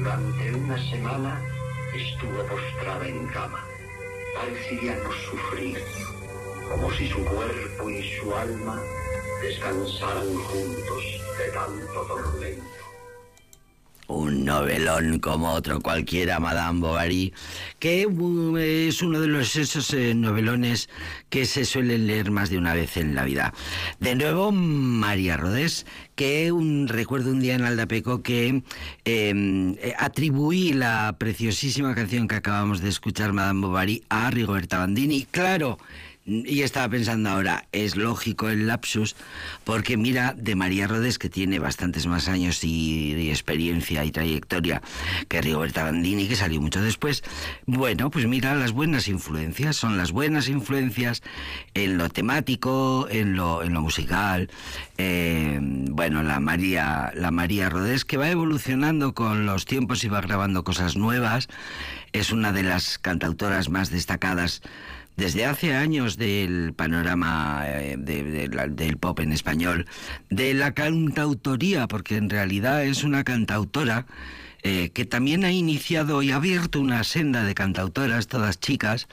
Durante una semana estuvo postrada en cama. Parecía no sufrir, como si su cuerpo y su alma descansaran juntos de tanto tormento. Un novelón como otro cualquiera, Madame Bovary, que es uno de esos novelones que se suelen leer más de una vez en la vida. De nuevo, María Rodés, que recuerdo un día en Aldapeco que atribuí la preciosísima canción que acabamos de escuchar, Madame Bovary, a Rigoberta Bandini. Claro, y estaba pensando ahora, es lógico el lapsus, porque mira, de María Rodés, que tiene bastantes más años y experiencia y trayectoria que Rigoberta Bandini, que salió mucho después, bueno, pues mira, las buenas influencias, son las buenas influencias en lo temático, en lo musical. Bueno, la María Rodés, que va evolucionando con los tiempos y va grabando cosas nuevas, es una de las cantautoras más destacadas desde hace años del panorama del pop en español, de la cantautoría, porque en realidad es una cantautora que también ha iniciado y ha abierto una senda de cantautoras, todas chicas.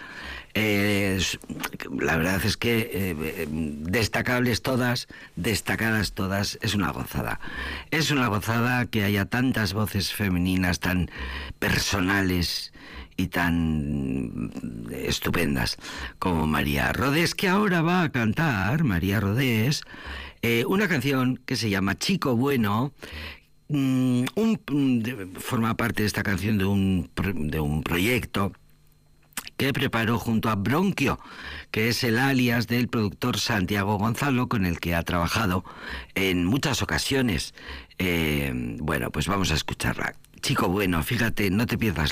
La verdad es que destacables todas, destacadas todas, es una gozada. Es una gozada que haya tantas voces femeninas tan personales y tan estupendas como María Rodés, que ahora va a cantar, María Rodés, una canción que se llama Chico Bueno. Forma parte de esta canción de un proyecto que preparó junto a Bronquio, que es el alias del productor Santiago Gonzalo, con el que ha trabajado en muchas ocasiones. Bueno, pues vamos a escucharla. Chico Bueno, fíjate, no te pierdas